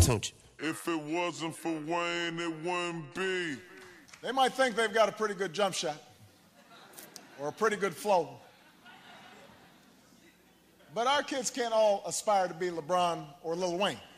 Tunch. If it wasn't for Wayne, it wouldn't be. They might think they've got a pretty good jump shot or a pretty good flow. But our kids can't all aspire to be LeBron or Lil Wayne.